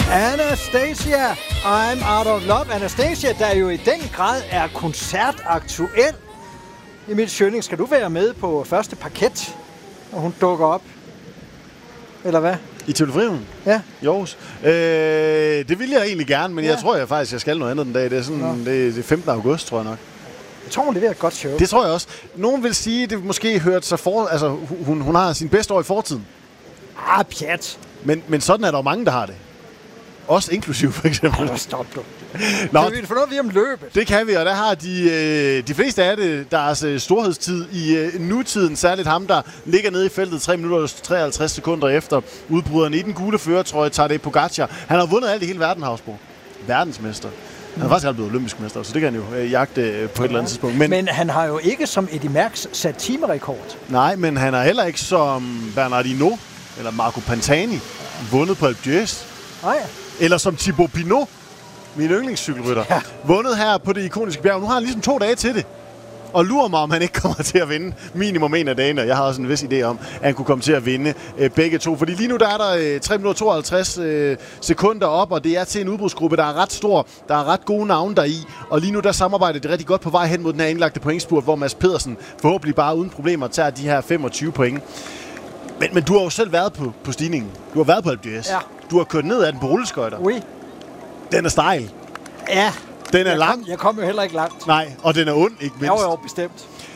Anastasia, I'm out of love. Anastasia, der jo i den grad er koncertaktuel. Emil Schønning, skal du være med på første parket, når hun dukker op? Eller hvad? I Tivoli Frihavnen? Ja. Jo. Det vil jeg egentlig gerne, men jeg tror faktisk, jeg skal noget andet den dag. Det er sådan, det er 15. august, tror jeg nok. Jeg tror, hun leverer et godt show. Det tror jeg også. Nogen vil sige, at det måske hørte sig for... Altså, hun har sin bedste år i fortiden. Pjat. Men sådan er der jo mange, der har det. Også inklusiv, for eksempel. Stop du. Nå, kan vi få noget ved om løbet? Det kan vi, og der har de fleste af det, deres storhedstid i nutiden. Særligt ham, der ligger nede i feltet 3 minutter og 53 sekunder efter udbryderen i den gule førertrøje, Tadej Pogacar. Han har vundet alt i hele verden, Havsbro. Verdensmester. Han har faktisk aldrig blevet olympisk mester, så det kan han jo jagte på et eller andet tidspunkt. Men han har jo ikke som Eddy Merckx sat timerekord. Nej, men han har heller ikke som Bernard Hinault eller Marco Pantani vundet på Alpe d'Huez. Nej. Eller som Thibaut Pinot, min yndlingscykelrytter, vundet her på det ikoniske bjerg. Nu har han ligesom 2 dage til det. Og lurer mig, om han ikke kommer til at vinde minimum en af dagene. Jeg har også en vis idé om, at han kunne komme til at vinde begge to. Fordi lige nu der er der 3 minutter 52 sekunder op, og det er til en udbrudsgruppe, der er ret stor. Der er ret gode navne deri. Og lige nu der samarbejder det rigtig godt på vej hen mod den her indlagte pointspurt, hvor Mads Pedersen forhåbentlig bare uden problemer tager de her 25 point. Men du har jo selv været på stigningen. Du har været på Alpe d'Huez. Ja. Du har kørt ned ad den på rulleskøjter. Oui. Den er stejl. Ja. Den er lang. Jeg kom jo heller ikke langt. Nej, og den er ond, ikke mindst. Jo, bestemt.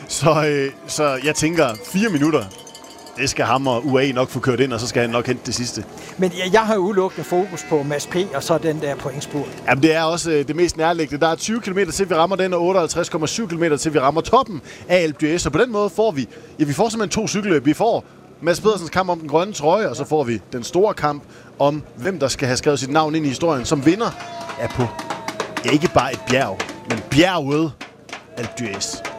Så jeg tænker, 4 minutter, det skal ham og UAE nok få kørt ind, og så skal han nok hente det sidste. Men jeg har jo udelukkende fokus på Mads P. og så den der pointspurt. Jamen, det er også det mest nærliggende. Der er 20 km til, vi rammer den, og 58,7 km til, vi rammer toppen af Alpe d'Huez. Og på den måde får vi simpelthen 2 cykelløb. Vi får Mads Pedersens kamp om den grønne trøje, og så får vi den store kamp om, hvem der skal have skrevet sit navn ind i historien, som vinder er på ikke bare et bjerg, men bjerget Alpe d'Huez.